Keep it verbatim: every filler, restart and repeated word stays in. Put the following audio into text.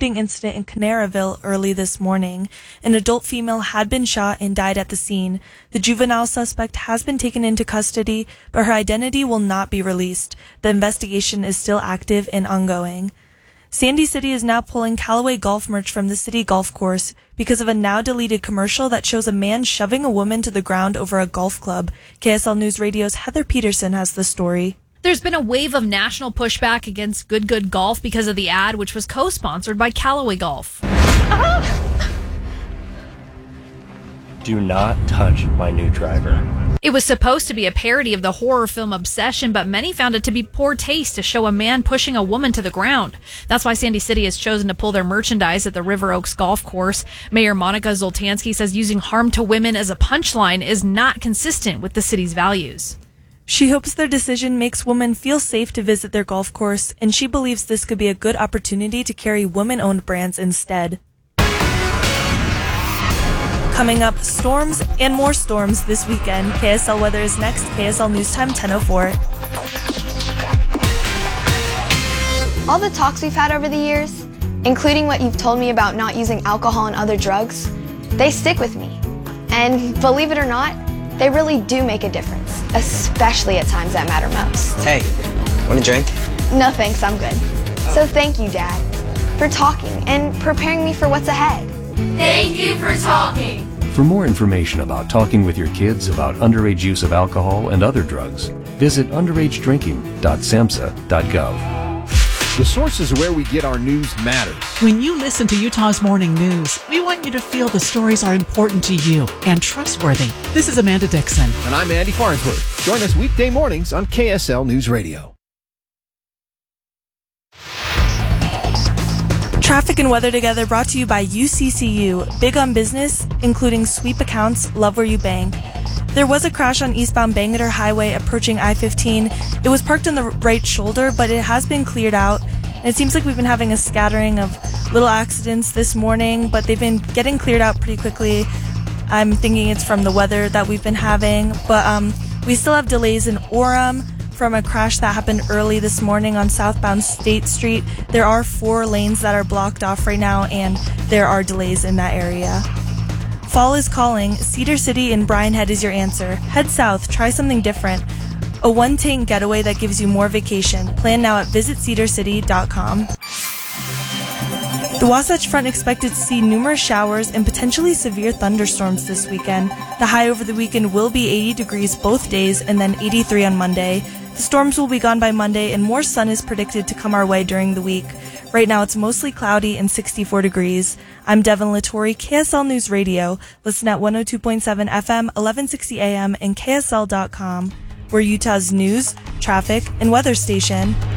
shooting incident in Canaraville early this morning. An adult female had been shot and died at the scene. The juvenile suspect has been taken into custody, but her identity will not be released. The investigation is still active and ongoing. Sandy City is now pulling Callaway golf merch from the city golf course because of a now-deleted commercial that shows a man shoving a woman to the ground over a golf club. K S L News Radio's Heather Peterson has the story. There's been a wave of national pushback against Good Good Golf because of the ad, which was co-sponsored by Callaway Golf. Do not touch my new driver. It was supposed to be a parody of the horror film Obsession, but many found it to be poor taste to show a man pushing a woman to the ground. That's why Sandy City has chosen to pull their merchandise at the River Oaks Golf Course. Mayor Monica Zoltansky says using harm to women as a punchline is not consistent with the city's values. She hopes their decision makes women feel safe to visit their golf course, and she believes this could be a good opportunity to carry women-owned brands instead. Coming up, storms and more storms this weekend. K S L weather is next. K S L News Time ten oh four. All the talks we've had over the years, including what you've told me about not using alcohol and other drugs, they stick with me. And believe it or not, they really do make a difference, especially at times that matter most. Hey, want a drink? No thanks, I'm good. So thank you, Dad, for talking and preparing me for what's ahead. Thank you for talking. For more information about talking with your kids about underage use of alcohol and other drugs, visit underage drinking dot samhsa dot gov. The sources of where we get our news matters. When you listen to Utah's Morning News, we want you to feel the stories are important to you and trustworthy. This is Amanda Dixon. And I'm Andy Farnsworth. Join us weekday mornings on K S L News Radio. Traffic and weather together brought to you by U C C U. Big on business, including sweep accounts, love where you bank. There was a crash on eastbound Bangerter Highway approaching I fifteen. It was parked on the right shoulder, but it has been cleared out. And it seems like we've been having a scattering of little accidents this morning, but they've been getting cleared out pretty quickly. I'm thinking it's from the weather that we've been having. But um, we still have delays in Orem from a crash that happened early this morning on southbound State Street. There are four lanes that are blocked off right now, and there are delays in that area. Fall is calling. Cedar City and Bryan Head is your answer. Head south. Try something different. A one-tank getaway that gives you more vacation. Plan now at visit cedar city dot com. The Wasatch Front expected to see numerous showers and potentially severe thunderstorms this weekend. The high over the weekend will be eighty degrees both days and then eighty-three on Monday. The storms will be gone by Monday and more sun is predicted to come our way during the week. Right now it's mostly cloudy and sixty-four degrees. I'm Devin Lattori, K S L News Radio. Listen at one oh two point seven F M, eleven sixty A M, and K S L dot com. We're Utah's news, traffic, and weather station.